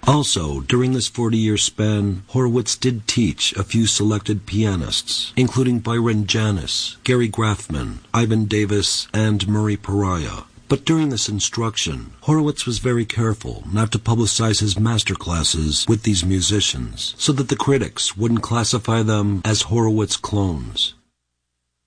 Also, during this 40-year span, Horowitz did teach a few selected pianists, including Byron Janis, Gary Graffman, Ivan Davis, and Murray Pariah. But during this instruction, Horowitz was very careful not to publicize his master classes with these musicians, so that the critics wouldn't classify them as Horowitz clones.